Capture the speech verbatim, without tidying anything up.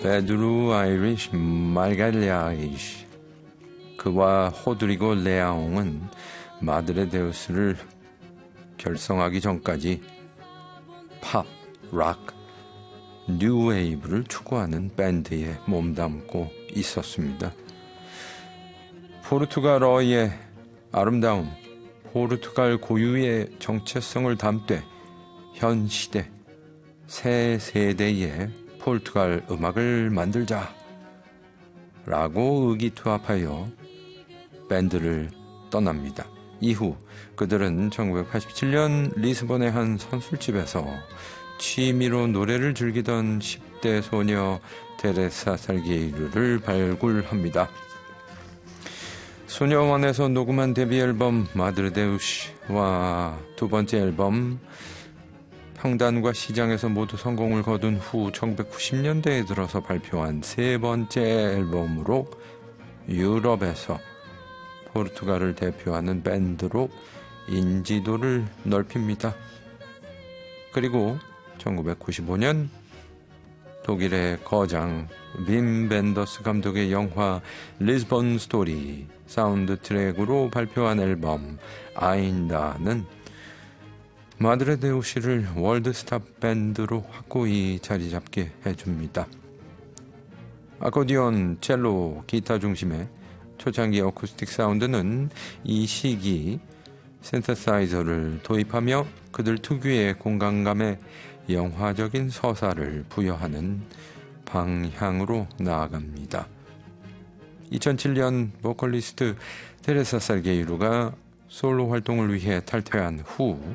베드루 아이리시 말갈리아이시 그와 호드리고 레아옹은 마드레 데우스를 결성하기 전까지 팝, 락, 뉴웨이브를 추구하는 밴드에 몸담고 있었습니다. 포르투갈어의 아름다움, 포르투갈 고유의 정체성을 담되 현 시대 새 세대의 포르투갈 음악을 만들자 라고 의기투합하여 밴드를 떠납니다. 이후 그들은 천구백팔십칠 년 리스본의 한 선술집에서 취미로 노래를 즐기던 십 대 소녀 테레사 살게이르를 발굴합니다. 소녀원에서 녹음한 데뷔 앨범 마드레데우시와 두 번째 앨범 평단과 시장에서 모두 성공을 거둔 후 천구백구십 년대에 들어서 발표한 세 번째 앨범으로 유럽에서 포르투갈을 대표하는 밴드로 인지도를 넓힙니다. 그리고 천구백구십오 년 독일의 거장 빔 벤더스 감독의 영화 리스본 스토리 사운드 트랙으로 발표한 앨범 아인다는 마드레데우시를 월드스타 밴드로 확고히 자리잡게 해줍니다. 아코디온, 첼로, 기타 중심의 초창기 어쿠스틱 사운드는 이 시기 신세사이저를 도입하며 그들 특유의 공간감에 영화적인 서사를 부여하는 방향으로 나아갑니다. 이천칠 년 보컬리스트 테레사 살게이루가 솔로 활동을 위해 탈퇴한 후